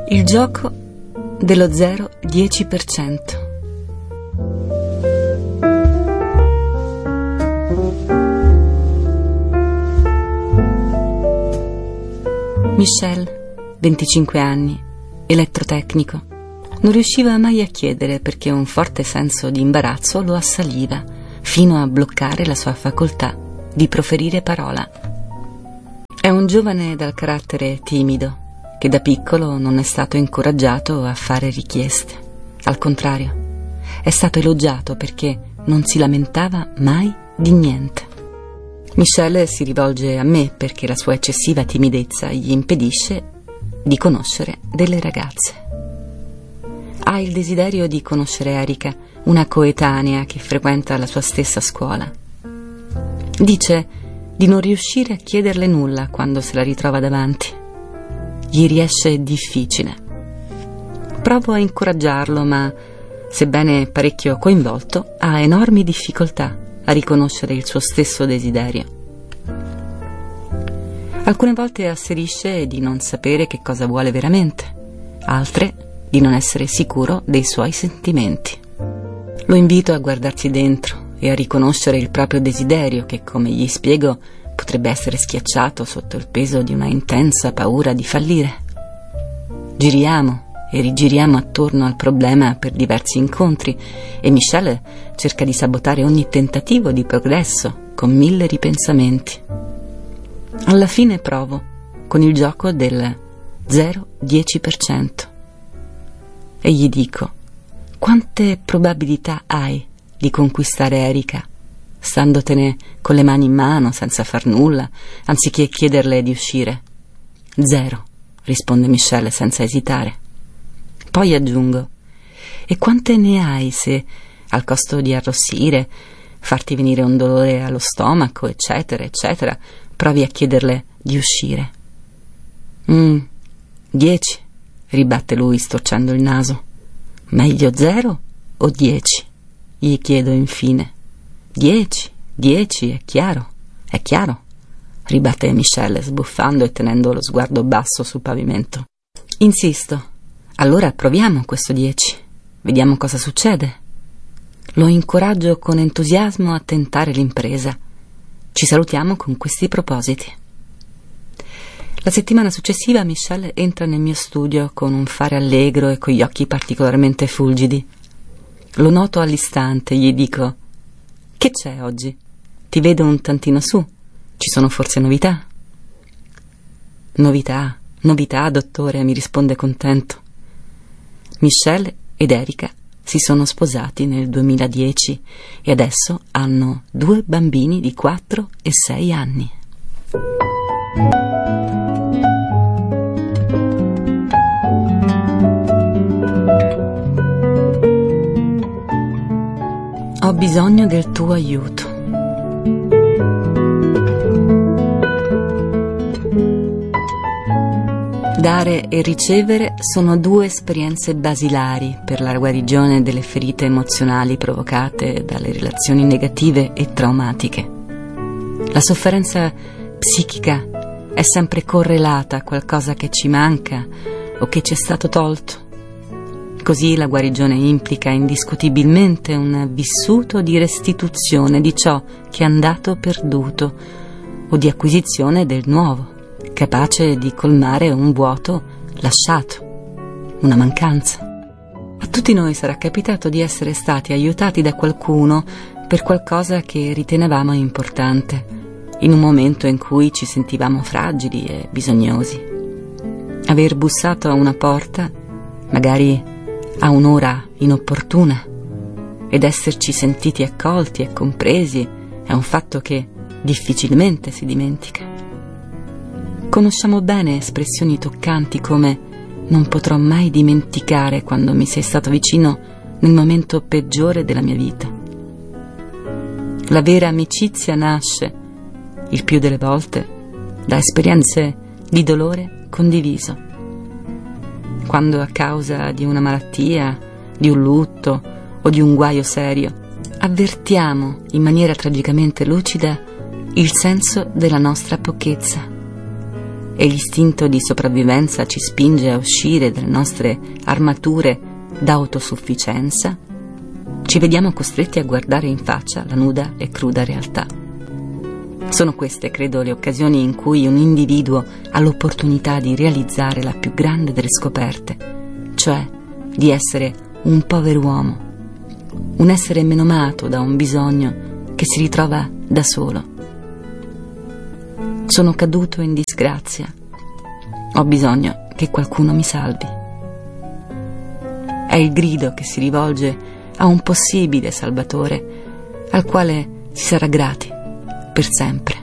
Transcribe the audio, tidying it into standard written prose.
Il gioco dello 0-10%. Michel, 25 anni, elettrotecnico, non riusciva mai a chiedere perché un forte senso di imbarazzo lo assaliva, fino a bloccare la sua facoltà di proferire parola. È un giovane dal carattere timido, che da piccolo non è stato incoraggiato a fare richieste. Al contrario, è stato elogiato perché non si lamentava mai di niente. Michel si rivolge a me perché la sua eccessiva timidezza gli impedisce di conoscere delle ragazze. Ha il desiderio di conoscere Erika, una coetanea che frequenta la sua stessa scuola. Dice di non riuscire a chiederle nulla quando se la ritrova davanti. Gli riesce difficile. Provo a incoraggiarlo, ma, sebbene parecchio coinvolto, ha enormi difficoltà a riconoscere il suo stesso desiderio. Alcune volte asserisce di non sapere che cosa vuole veramente, altre di non essere sicuro dei suoi sentimenti. Lo invito a guardarsi dentro e a riconoscere il proprio desiderio che, come gli spiego, potrebbe essere schiacciato sotto il peso di una intensa paura di fallire. Giriamo e rigiriamo attorno al problema per diversi incontri e Michel cerca di sabotare ogni tentativo di progresso con 1000 ripensamenti. Alla fine provo con il gioco del 0-10% e gli dico: quante probabilità hai di conquistare Erika standotene con le mani in mano senza far nulla, anziché chiederle di uscire? 0, risponde Michel senza esitare. Poi aggiungo: e quante ne hai se, al costo di arrossire, farti venire un dolore allo stomaco, eccetera, eccetera, provi a chiederle di uscire? 10, ribatte lui storcendo il naso. Meglio 0 o 10? Gli chiedo infine. 10, è chiaro, ribatte Michel sbuffando e tenendo lo sguardo basso sul pavimento. Insisto: allora proviamo questo 10, vediamo cosa succede. Lo incoraggio con entusiasmo a tentare l'impresa. Ci salutiamo con questi propositi. La settimana successiva Michel entra nel mio studio con un fare allegro e con gli occhi particolarmente fulgidi. Lo noto all'istante, gli dico: che c'è oggi? Ti vedo un tantino su. Ci sono forse novità? Novità, dottore, mi risponde contento. Michel ed Erika si sono sposati nel 2010 e adesso hanno 2 bambini di 4 e 6 anni. Ho bisogno del tuo aiuto. Dare e ricevere sono 2 esperienze basilari per la guarigione delle ferite emozionali provocate dalle relazioni negative e traumatiche. La sofferenza psichica è sempre correlata a qualcosa che ci manca o che ci è stato tolto. Così la guarigione implica indiscutibilmente un vissuto di restituzione di ciò che è andato perduto o di acquisizione del nuovo, capace di colmare un vuoto lasciato, una mancanza. A tutti noi sarà capitato di essere stati aiutati da qualcuno per qualcosa che ritenevamo importante, in un momento in cui ci sentivamo fragili e bisognosi. Aver bussato a una porta, magari a un'ora inopportuna, ed esserci sentiti accolti e compresi è un fatto che difficilmente si dimentica. Conosciamo bene espressioni toccanti come «non potrò mai dimenticare quando mi sei stato vicino nel momento peggiore della mia vita». La vera amicizia nasce, il più delle volte, da esperienze di dolore condiviso. Quando a causa di una malattia, di un lutto o di un guaio serio avvertiamo in maniera tragicamente lucida il senso della nostra pochezza e l'istinto di sopravvivenza ci spinge a uscire dalle nostre armature d'autosufficienza, ci vediamo costretti a guardare in faccia la nuda e cruda realtà. Sono queste, credo, le occasioni in cui un individuo ha l'opportunità di realizzare la più grande delle scoperte, cioè di essere un pover'uomo, un essere menomato da un bisogno che si ritrova da solo. Sono caduto in disgrazia, ho bisogno che qualcuno mi salvi. È il grido che si rivolge a un possibile salvatore al quale si sarà grati per sempre.